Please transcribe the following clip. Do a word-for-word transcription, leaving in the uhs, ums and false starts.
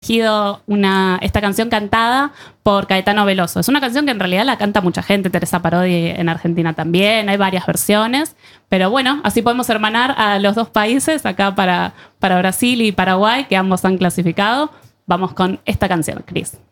elegido una, esta canción cantada por Caetano Veloso. Es una canción que en realidad la canta mucha gente, Teresa Parodi en Argentina también, hay varias versiones, pero bueno, así podemos hermanar a los dos países, acá para, para Brasil y Paraguay, que ambos han clasificado. Vamos con esta canción, Cris.